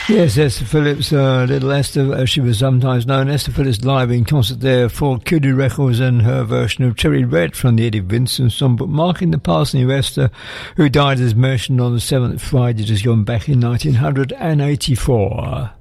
Yes, Esther Phillips, little Esther, as she was sometimes known. Esther Phillips live in concert there for Kudu Records and her version of Cherry Red from the Eddie Vincent song, but marking the passing of Esther, who died as mentioned on the 7th Friday just gone back in 1984.